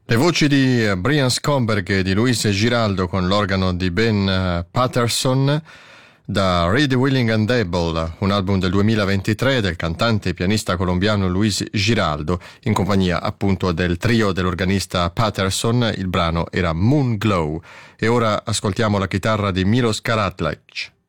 Le voci di Brian Scomberg e di Luis Giraldo con l'organo di Ben Patterson da Reed Willing and Able, un album del 2023 del cantante e pianista colombiano Luis Giraldo, in compagnia appunto del trio dell'organista Patterson. Il brano era Moon Glow. E ora ascoltiamo la chitarra di Milos Karadzic.